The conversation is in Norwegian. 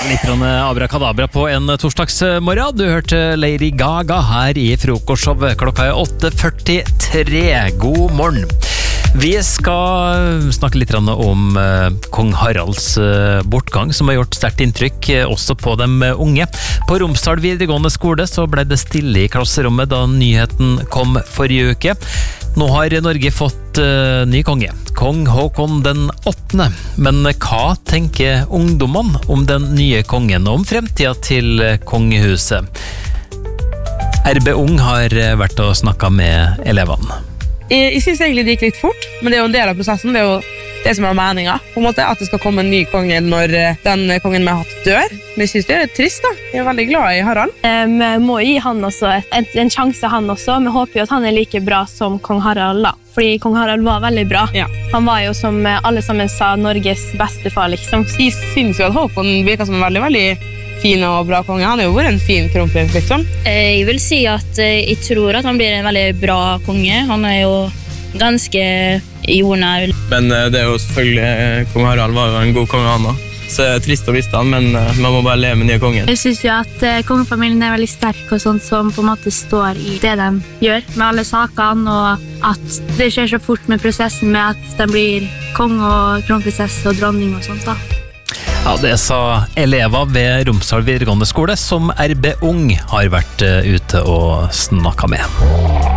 Litt abrakadabra på en torsdagsmorgen. Du hørte Lady Gaga her i frokostshow. Klokka 8:43. God morgen. Vi skal snakke litt om kong Haralds bortgang, som har gjort sterkt inntrykk også på de unge. På Romsdal videregående skole så ble det stille i klasserommet da nyheten kom forrige uke. Nå har Norge fått ny konge, kong Håkon den 8. Men hva tenker ungdommene om den nye kongen og om fremtiden til kongehuset? RB Ung har vært og snakket med elevene. Jeg synes egentlig det gikk litt fort, men det er jo en del av prosessen. Det er jo det som er meningen, på en måte, at det skal komme en ny konge når den kongen vi har hatt dør. Men jeg synes det er litt trist da. Jeg er veldig glad i Harald. Vi må gi han også en sjanse han også. Vi håper jo at han er like bra som kong Harald da. Fordi kong Harald var veldig bra. Ja. Han var jo, som alle sammen sa, Norges beste far, liksom. Jeg synes jo at Håkon virker som en veldig, veldig fin og bra konge. Han er jo vært en fin kronprins, liksom. Jeg vil si at jeg tror at han blir en veldig bra konge. Han er jo ganske jordnær. Men det er jo selvfølgelig, kong Harald var jo en god konge han da. Så det er trist å miste han, men man må bare leve med nye kongen. Jeg synes jo at kongefamilien er veldig sterk og sånt som på en måte står i det de gjør med alle sakene, og at det skjer så fort med prosessen med at de blir kong og kronprinsesse og dronning og sånt da. Ja, det sa elever ved Romsdal videregående skole som RB Ung har vært ute og snakket med.